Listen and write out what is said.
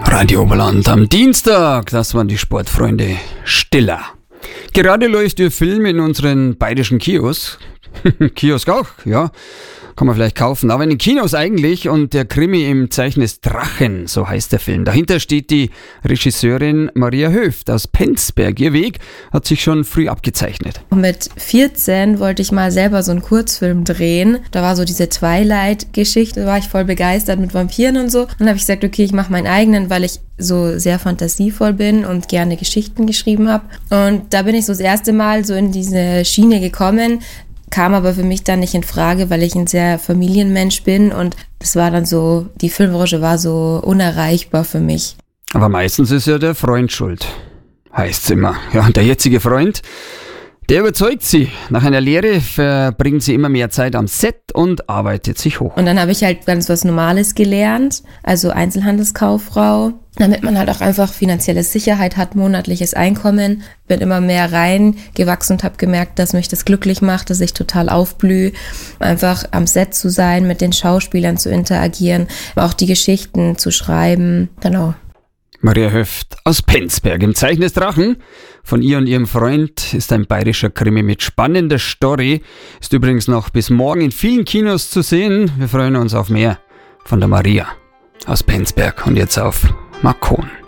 Radio Oberland am Dienstag, das waren die Sportfreunde Stiller. Gerade läuft ihr Film in unseren bayerischen Kiosk. Kiosk auch, ja. Kann man vielleicht kaufen, aber in den Kinos eigentlich. Und der Krimi im Zeichen des Drachen, so heißt der Film. Dahinter steht die Regisseurin Maria Höft aus Penzberg. Ihr Weg hat sich schon früh abgezeichnet. Mit 14 wollte ich mal selber so einen Kurzfilm drehen. Da war so diese Twilight-Geschichte, da war ich voll begeistert mit Vampiren und so. Und dann habe ich gesagt, okay, ich mache meinen eigenen, weil ich so sehr fantasievoll bin und gerne Geschichten geschrieben habe. Und da bin ich so das erste Mal so in diese Schiene gekommen, kam aber für mich dann nicht in Frage, weil ich ein sehr Familienmensch bin und das war dann so, die Filmbranche war so unerreichbar für mich. Aber meistens ist ja der Freund schuld, heißt's immer. Ja, und der jetzige Freund, der überzeugt sie. Nach einer Lehre verbringt sie immer mehr Zeit am Set und arbeitet sich hoch. Und dann habe ich halt ganz was Normales gelernt, also Einzelhandelskauffrau, damit man halt auch einfach finanzielle Sicherheit hat, monatliches Einkommen. Bin immer mehr reingewachsen und habe gemerkt, dass mich das glücklich macht, dass ich total aufblühe, einfach am Set zu sein, mit den Schauspielern zu interagieren, auch die Geschichten zu schreiben, genau. Maria Höft aus Penzberg im Zeichen des Drachen. Von ihr und ihrem Freund ist ein bayerischer Krimi mit spannender Story. Ist übrigens noch bis morgen in vielen Kinos zu sehen. Wir freuen uns auf mehr von der Maria aus Penzberg und jetzt auf Makon.